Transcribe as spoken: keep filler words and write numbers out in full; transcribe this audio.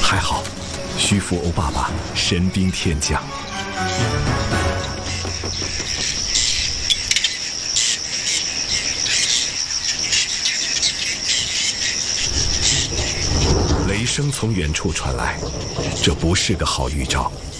还好，虚福欧爸爸神兵天降。雷声从远处传来，这不是个好预兆。